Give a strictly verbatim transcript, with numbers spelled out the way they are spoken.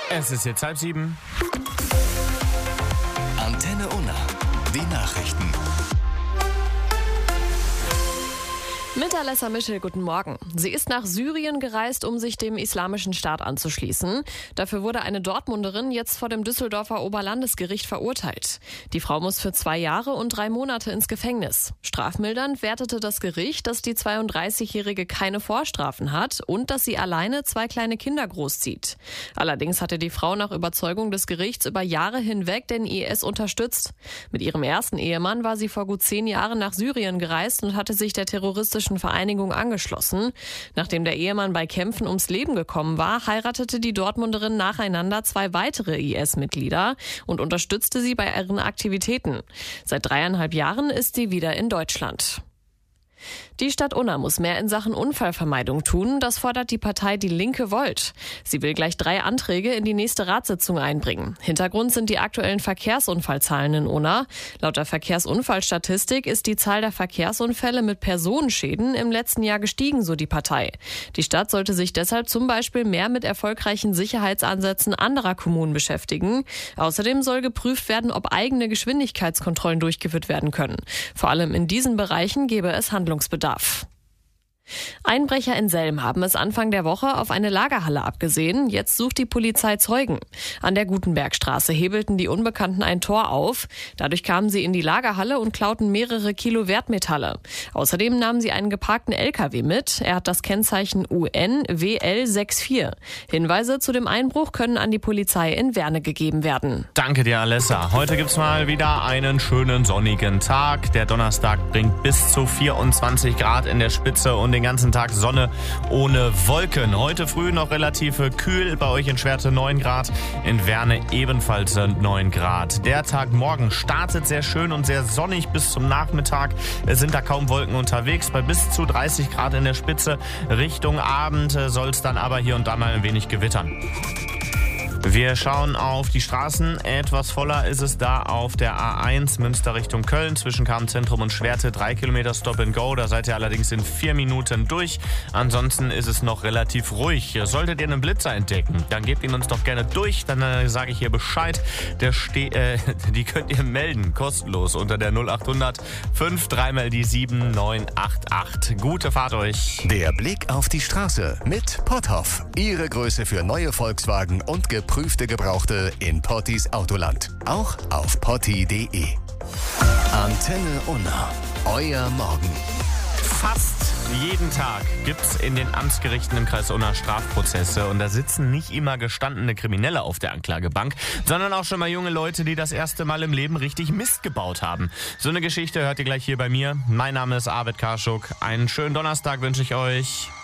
Es ist jetzt halb sieben. Antenne Unna. Die Nachrichten. Mit Alessa Mischel, guten Morgen. Sie ist nach Syrien gereist, um sich dem Islamischen Staat anzuschließen. Dafür wurde eine Dortmunderin jetzt vor dem Düsseldorfer Oberlandesgericht verurteilt. Die Frau muss für zwei Jahre und drei Monate ins Gefängnis. Strafmildernd wertete das Gericht, dass die zweiunddreißigjährige keine Vorstrafen hat und dass sie alleine zwei kleine Kinder großzieht. Allerdings hatte die Frau nach Überzeugung des Gerichts über Jahre hinweg den I S unterstützt. Mit ihrem ersten Ehemann war sie vor gut zehn Jahren nach Syrien gereist und hatte sich der terroristischen Vereinigung angeschlossen. Nachdem der Ehemann bei Kämpfen ums Leben gekommen war, heiratete die Dortmunderin nacheinander zwei weitere I S-Mitglieder und unterstützte sie bei ihren Aktivitäten. Seit dreieinhalb Jahren ist sie wieder in Deutschland. Die Stadt Unna muss mehr in Sachen Unfallvermeidung tun, das fordert die Partei Die Linke Volt. Sie will gleich drei Anträge in die nächste Ratssitzung einbringen. Hintergrund sind die aktuellen Verkehrsunfallzahlen in Unna. Laut der Verkehrsunfallstatistik ist die Zahl der Verkehrsunfälle mit Personenschäden im letzten Jahr gestiegen, so die Partei. Die Stadt sollte sich deshalb zum Beispiel mehr mit erfolgreichen Sicherheitsansätzen anderer Kommunen beschäftigen. Außerdem soll geprüft werden, ob eigene Geschwindigkeitskontrollen durchgeführt werden können. Vor allem in diesen Bereichen gäbe es Handlungsbedarf. Einbrecher in Selm haben es Anfang der Woche auf eine Lagerhalle abgesehen. Jetzt sucht die Polizei Zeugen. An der Gutenbergstraße hebelten die Unbekannten ein Tor auf. Dadurch kamen sie in die Lagerhalle und klauten mehrere Kilo Wertmetalle. Außerdem nahmen sie einen geparkten L K W mit. Er hat das Kennzeichen U N W L vierundsechzig. Hinweise zu dem Einbruch können an die Polizei in Werne gegeben werden. Danke dir, Alessa. Heute gibt's mal wieder einen schönen sonnigen Tag. Der Donnerstag bringt bis zu vierundzwanzig Grad in der Spitze und den ganzen Tag Sonne ohne Wolken. Heute früh noch relativ kühl, bei euch in Schwerte neun Grad, in Werne ebenfalls neun Grad. Der Tag morgen startet sehr schön und sehr sonnig bis zum Nachmittag. Es sind da kaum Wolken unterwegs, bei bis zu dreißig Grad in der Spitze. Richtung Abend soll es dann aber hier und da mal ein wenig gewittern. Wir schauen auf die Straßen. Etwas voller ist es da auf der A eins Münster Richtung Köln zwischen Kamenzentrum und Schwerte. Drei Kilometer Stop and Go. Da seid ihr allerdings in vier Minuten durch. Ansonsten ist es noch relativ ruhig. Solltet ihr einen Blitzer entdecken, dann gebt ihn uns doch gerne durch. Dann äh, sage ich hier Bescheid. Der ste- äh, die könnt ihr melden, kostenlos unter der null achthundert fünf drei mal die sieben neun acht acht. Gute Fahrt euch. Der Blick auf die Straße mit Potthoff. Ihre Größe für neue Volkswagen und geprüfte Gebrauchte in Pottis Autoland. Auch auf potti punkt de. Antenne Unna. Euer Morgen. Fast jeden Tag gibt's in den Amtsgerichten im Kreis Unna Strafprozesse und da sitzen nicht immer gestandene Kriminelle auf der Anklagebank, sondern auch schon mal junge Leute, die das erste Mal im Leben richtig Mist gebaut haben. So eine Geschichte hört ihr gleich hier bei mir. Mein Name ist Arvid Karschuk. Einen schönen Donnerstag wünsche ich euch.